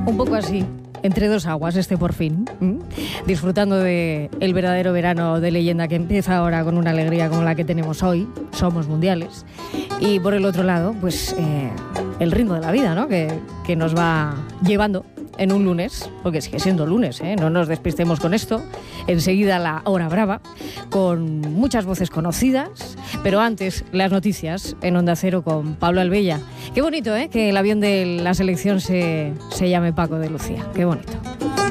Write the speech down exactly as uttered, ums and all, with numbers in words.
Un poco así, entre dos aguas este por fin, ¿m? disfrutando de el verdadero verano de leyenda que empieza ahora con una alegría como la que tenemos hoy, somos mundiales, y por el otro lado, pues eh, el ritmo de la vida, ¿no? que, que nos va llevando en un lunes, porque sigue siendo lunes, ¿eh? No nos despistemos con esto. Enseguida la hora brava, con muchas voces conocidas, pero antes las noticias en Onda Cero con Pablo Albella. Qué bonito, ¿eh? Que el avión de la selección se, se llame Paco de Lucía. Qué bonito.